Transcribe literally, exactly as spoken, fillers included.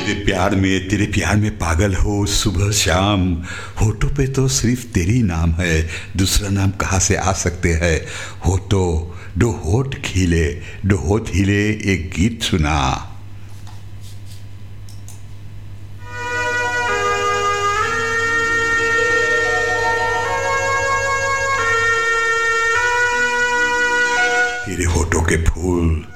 तेरे प्यार में तेरे प्यार में पागल हो सुबह शाम। होठों पे तो सिर्फ तेरी नाम है, दूसरा नाम कहाँ से आ सकते हैं। होठों दो होठ खिले, दो होठ हिले, एक गीत सुना। तेरे होठों के फूल